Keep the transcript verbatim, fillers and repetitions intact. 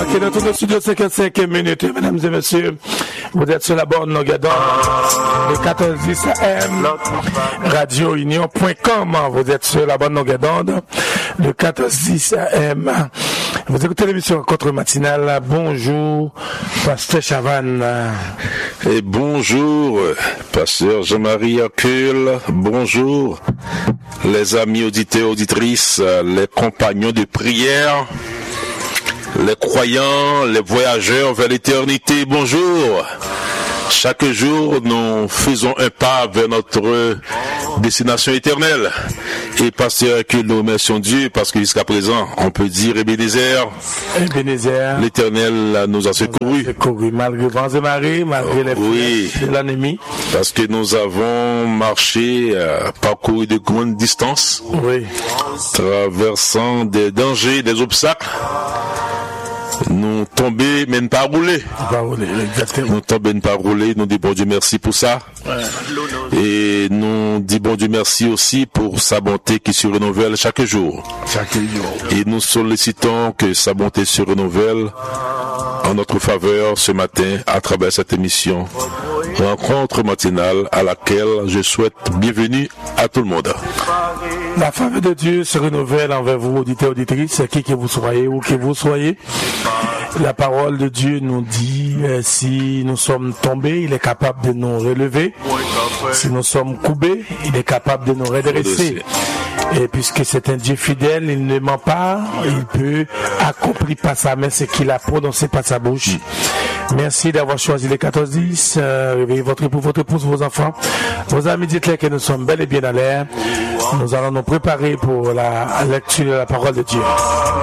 qui est dans tout le studio cinquante-cinq minutes, mesdames et messieurs. Vous êtes sur la borne Nogadon, le quatorze dix A M, radio union point com. Vous êtes sur la borne Nogadon, le quatorze dix A M. Vous écoutez l'émission Rencontre matinale. Bonjour, Pasteur Chavannes. Et bonjour, Pasteur Jean-Marie Hercule. Bonjour, les amis auditeurs, auditrices, les compagnons de prière, les croyants, les voyageurs vers l'éternité. Bonjour. Chaque jour, nous faisons un pas vers notre destination éternelle. Et Pasteur Hercule, nous remercions Dieu parce que jusqu'à présent, on peut dire Ebenezer, Ebenezer, l'Éternel nous a secourus. Secouru, malgré vents et marées, malgré les oui, flèches de l'ennemi. Parce que nous avons marché, euh, parcouru de grandes distances, oui, traversant des dangers, des obstacles. Nous tomber, mais ne pas rouler. Pas rouler, exactement. Nous tomber, ne pas rouler. Nous disons bon Dieu merci pour ça. Ouais. Et nous disons bon Dieu merci aussi pour sa bonté qui se renouvelle chaque jour. Chaque jour. Et nous sollicitons que sa bonté se renouvelle en notre faveur ce matin à travers cette émission Rencontre matinale à laquelle je souhaite bienvenue à tout le monde. La faveur de Dieu se renouvelle envers vous, auditeurs, auditrices, qui que vous soyez ou que vous soyez. La parole de Dieu nous dit, euh, si nous sommes tombés, il est capable de nous relever. Si nous sommes courbés, il est capable de nous redresser. Et puisque c'est un Dieu fidèle, il ne ment pas, il peut accomplir par sa main ce qu'il a prononcé par sa bouche. Merci d'avoir choisi les quatorze dix. Euh, réveillez votre époux, votre épouse, vos enfants, vos amis, dites-leur que nous sommes bel et bien à l'air. Nous allons nous préparer pour la lecture de la parole de Dieu.